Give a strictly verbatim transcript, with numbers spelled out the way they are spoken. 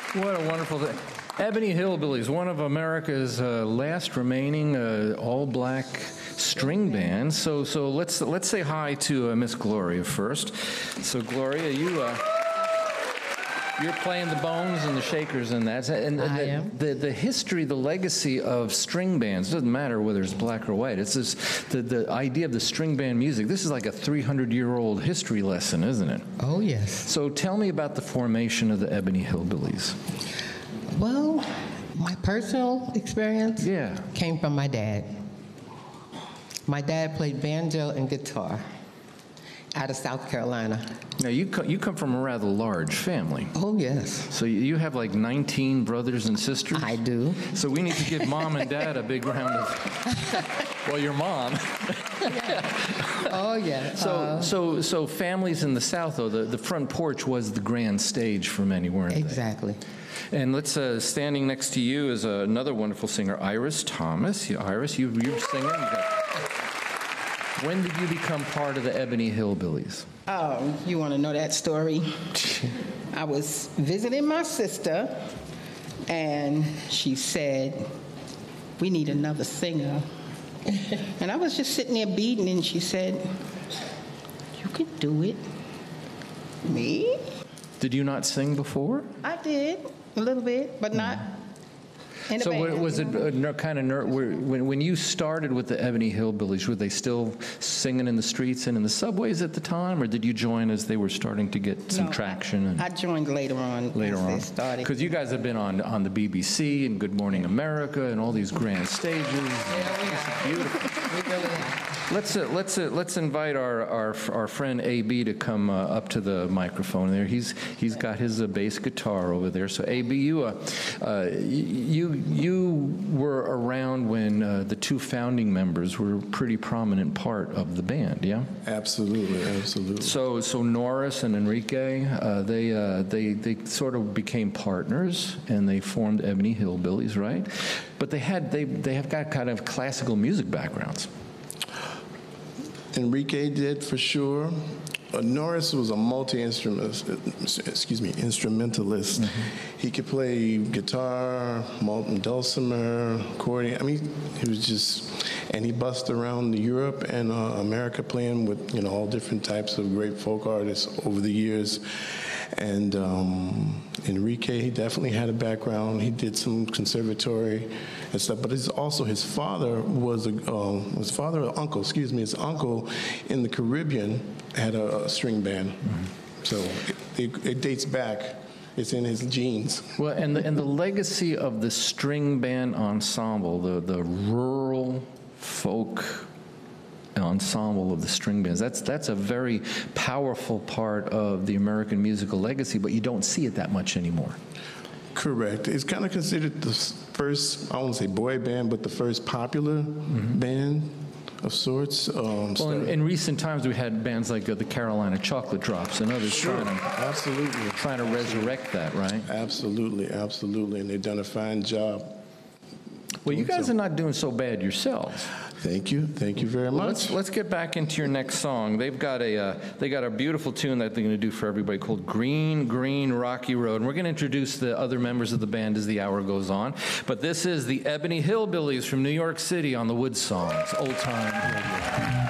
What a wonderful thing. Ebony Hillbillies, one of America's uh, last remaining uh, all-black string bands. So, so let's let's say hi to uh, Miss Gloria first. So, Gloria, you uh, you're playing the bones and the shakers and that. And, and I the, am. The the history, the legacy of string bands, doesn't matter whether it's black or white. It's this the the idea of the string band music. This is like a three hundred year old history lesson, isn't it? Oh, yes. So, tell me about the formation of the Ebony Hillbillies. Well, my personal experience Yeah. came from my dad. My dad played banjo and guitar out of South Carolina. Now, you, co- you come from a rather large family. Oh, yes, So you- you have like nineteen brothers and sisters? I do. So we need to give mom and dad a big round of, well, your mom. Oh, yeah. So, Uh, so, so families in the South, though, the, the front porch was the grand stage for many, weren't they? exactly. And let's, uh, standing next to you is uh, another wonderful singer, Iris Thomas. You, Iris, you, you're singing. You got, when did you become part of the Ebony Hillbillies? Oh, you want to know that story? I was visiting my sister, and she said, "We need another singer." And I was just sitting there beating, and she said, "You can do it." Me? Did you not sing before? I did a little bit, but not in a So band. wa- was you it know? uh, ner- kind of ner- were- when when you started with the Ebony Hillbillies, were they still singing in the streets and in the subways at the time, or did you join as they were starting to get some No, traction? And I joined later on. later as on, they started. because you guys have been on on the B B C and Good Morning America and all these grand stages. Beautiful. We really have. Let's uh, let's uh, let's invite our, our our friend A B to come uh, up to the microphone there. He's he's got his uh, bass guitar over there. So A B, you uh, uh, you you were around when uh, the two founding members were a pretty prominent part of the band, yeah. Absolutely, absolutely. So so Norris and Enrique, uh, they uh, they they sort of became partners and they formed Ebony Hillbillies, right? But they had they they have got kind of classical music backgrounds. Enrique did for sure. Uh, Norris was a multi-instrument, excuse me, instrumentalist. He could play guitar, mul- dulcimer, accordion. I mean, he was just, and he bussed around Europe and uh, America playing with, you know, all different types of great folk artists over the years. And um, Enrique, he definitely had a background. He did some conservatory and stuff. But his, also, his father was a uh, his father or uncle, excuse me, his uncle in the Caribbean had a, a string band. Mm-hmm. So it, it, it dates back. It's in his genes. Well, and the, and the legacy of the string band ensemble, the the rural folk ensemble of the string bands, that's that's a very powerful part of the American musical legacy, but you don't see it that much anymore. Correct. It's kind of considered the first, I won't say boy band, but the first popular mm-hmm. band of sorts. Um, well, in, in recent times, we had bands like uh, the Carolina Chocolate Drops and others sure. trying to, absolutely. trying to resurrect that, right? Absolutely, absolutely. And they've done a fine job. Well, you guys so. are not doing so bad yourselves. Thank you, thank you very much. Well, let's let's get back into your next song. They've got a uh, they got a beautiful tune that they're going to do for everybody called "Green Green Rocky Road," and we're going to introduce the other members of the band as the hour goes on. But this is the Ebony Hillbillies from New York City on the Wood Songs, old time radio.